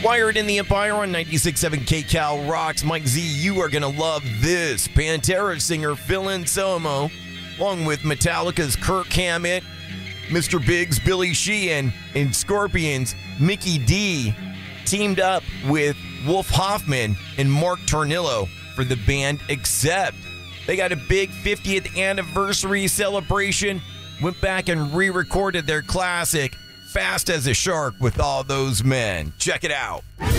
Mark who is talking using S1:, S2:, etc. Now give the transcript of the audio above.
S1: Wired in the Empire on 96.7 KCal Rocks. Mike Z, you are going to love this. Pantera singer Phil Anselmo, along with Metallica's Kirk Hammett, Mr. Biggs' Billy Sheehan, and Scorpions' Mickey D, teamed up with Wolf Hoffman and Mark Tornillo for the band Accept. They got a big 50th anniversary celebration, went back and re-recorded their classic Fast as a Shark with all those men. Check it out.